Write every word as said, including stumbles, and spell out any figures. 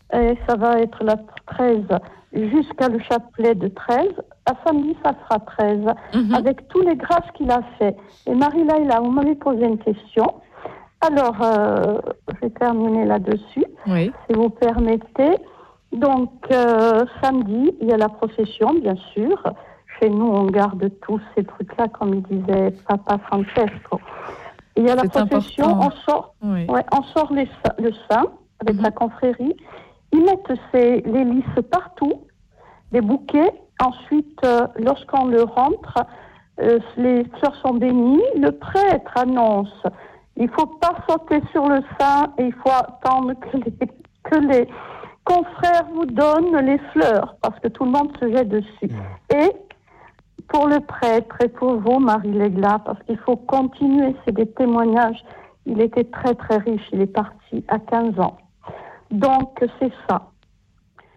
et ça va être la treize jusqu'à le chapelet de treize. À samedi, ça sera treize, mm-hmm. avec tous les grâces qu'il a fait. Et Marie-Laïla, vous m'avez posé une question. Alors, euh, je vais terminer là-dessus, oui. si vous permettez. Donc, euh, samedi, il y a la procession, bien sûr. Chez nous, on garde tous ces trucs-là, comme il disait Papa Francesco. Il y a la C'est procession, important. on sort, oui. ouais, on sort les, le sein avec mm-hmm. la confrérie. Ils mettent ces, les lys partout, les bouquets. Ensuite, euh, lorsqu'on le rentre, euh, les fleurs sont bénies. Le prêtre annonce, il ne faut pas sauter sur le sein et il faut attendre que les, que les confrères vous donnent les fleurs, parce que tout le monde se jette dessus. Mmh. Et pour le prêtre et pour vous, Marie-Laïla, parce qu'il faut continuer, c'est des témoignages. Il était très très riche, il est parti à quinze ans. Donc c'est ça.